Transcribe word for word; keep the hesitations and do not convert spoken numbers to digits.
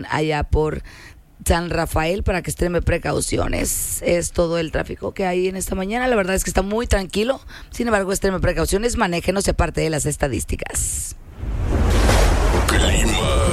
allá por San Rafael para que extreme precauciones. Es todo el tráfico que hay en esta mañana. La verdad es que está muy tranquilo. Sin embargo, extreme precauciones, maneje, no se parte de las estadísticas. Clima.